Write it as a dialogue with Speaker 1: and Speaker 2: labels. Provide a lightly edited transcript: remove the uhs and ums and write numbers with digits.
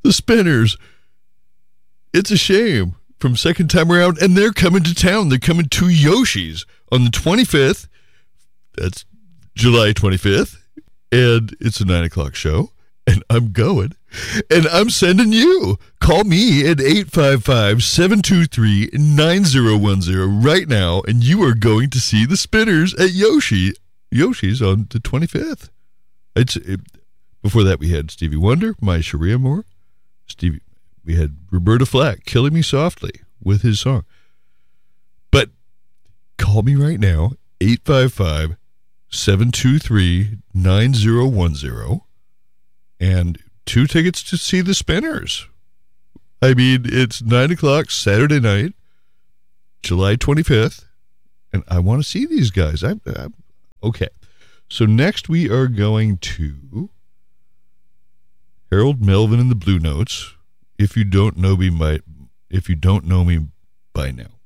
Speaker 1: The Spinners. It's a shame from second time around, and they're coming to town. They're coming to Yoshi's on the 25th. That's July 25th. And it's a 9 o'clock show. And I'm going. And I'm sending you. Call me at 855-723-9010 right now, and you are going to see the Spinners at Yoshi's on the 25th. Before that, we had Stevie Wonder, My Sharia Moore. We had Roberta Flack, Killing Me Softly, with his song. But call me right now, 855-723-9010, and 2 tickets to see the Spinners. I mean, it's 9 o'clock Saturday night, July 25th, and I want to see these guys. Okay. So next we are going to Harold Melvin and the Blue Notes. If you don't know me by now.